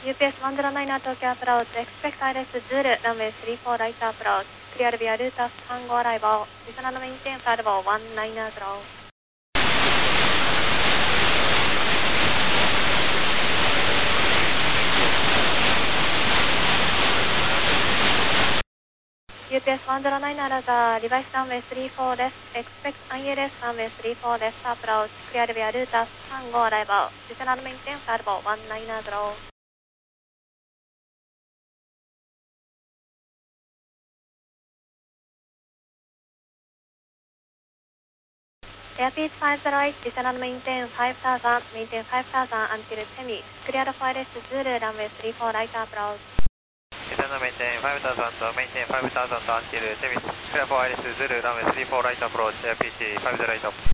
UPS109 Tokyo approach, expect ILS Zulu, runway 34 right approach, clear via route of Tango arrival, return maintain flight level 190. UPS109 Alaza, revised runway 34 left, expect ILS runway 34 left approach, clear via route of Tango arrival, return maintain flight level 190. Airspeed 508, descend maintain 5000, maintain 5000 until semi, clear for ILS Zulu, runway 34 right approach. Descend maintain 5000, maintain 5000 until semi, clear for ILS Zulu, runway 34 right approach, AirPC 508.